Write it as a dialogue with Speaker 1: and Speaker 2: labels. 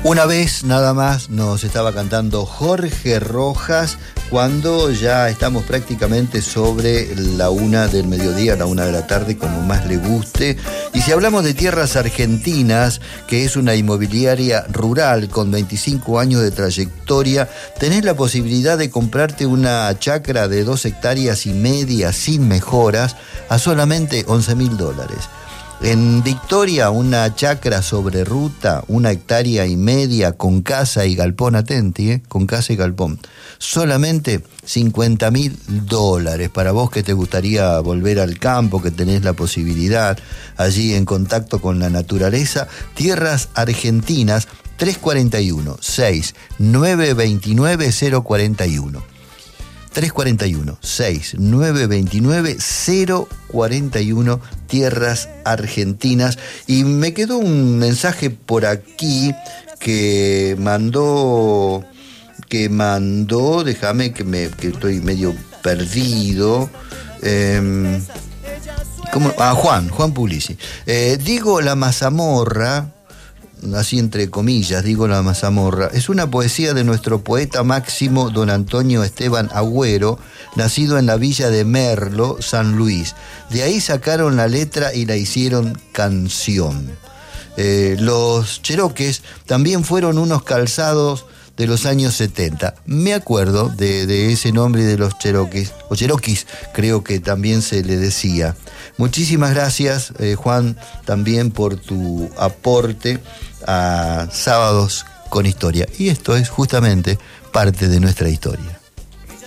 Speaker 1: Una vez nada más nos estaba cantando Jorge Rojas cuando ya estamos prácticamente sobre la 1 del mediodía, la 1 de la tarde, como más le guste. Y si hablamos de Tierras Argentinas, que es una inmobiliaria rural con 25 años de trayectoria, tenés la posibilidad de comprarte una chacra de 2,5 hectáreas sin mejoras a solamente $11.000. En Victoria, una chacra sobre ruta, 1,5 hectáreas con casa y galpón, atenti, con casa y galpón. Solamente $50.000 para vos que te gustaría volver al campo, que tenés la posibilidad, allí en contacto con la naturaleza. Tierras Argentinas, 341-6-929-041. 341-6-929-041, Tierras Argentinas. Y me quedó un mensaje por aquí que mandó, déjame que estoy medio perdido. Juan Puglisi. Digo la mazamorra, así entre comillas, digo la mazamorra, es una poesía de nuestro poeta máximo don Antonio Esteban Agüero, nacido en la villa de Merlo, San Luis. De ahí sacaron la letra y la hicieron canción. Los cheroques también fueron unos calzados de los años 70. Me acuerdo de ese nombre de los cheroques, o cheroquis, creo que también se le decía. Muchísimas gracias, Juan, también por tu aporte a Sábados con Historia. Y esto es justamente parte de nuestra historia.